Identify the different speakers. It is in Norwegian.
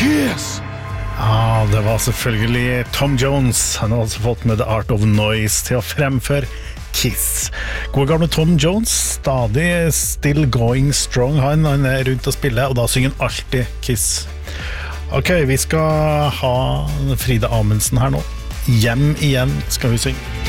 Speaker 1: Kiss! Ja, det var selvfølgelig Tom Jones. Han har altså fått med The Art of Noise til å fremføre Kiss. Gode gamle Tom Jones, stadig still going strong. Han er rundt og spiller, og da synger han alltid Kiss. Ok, vi skal ha Frida Amundsen her nå. Hjem igjen skal vi synge.